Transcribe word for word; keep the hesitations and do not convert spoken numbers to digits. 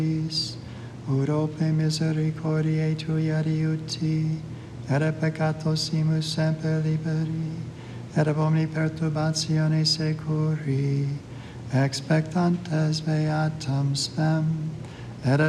urope misericordiae tui adiuti, et a peccatosimus semper liberi, et ab omni perturbatione securi, expectantes beatam spem, et